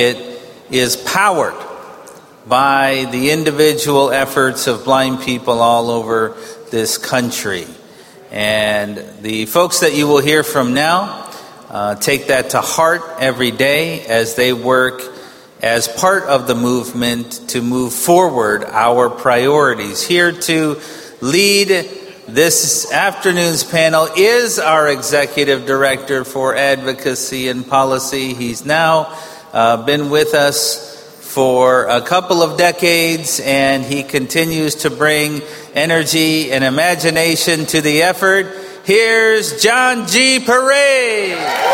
It is powered by the individual efforts of blind people all over this country. And the folks that you will hear from now take that to heart every day as they work as part of the movement to move forward our priorities. Here to lead this afternoon's panel is our Executive Director for Advocacy and Policy. He's now been with us for a couple of decades, and he continues to bring energy and imagination to the effort. Here's John G. Parade.